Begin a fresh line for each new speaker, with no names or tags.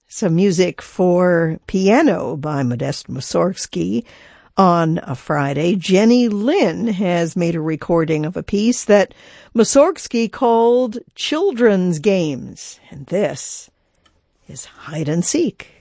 Some music for piano by Modest Mussorgsky. On a Friday, Jenny Lin has made a recording of a piece that Mussorgsky called Children's Games, and this is Hide and Seek.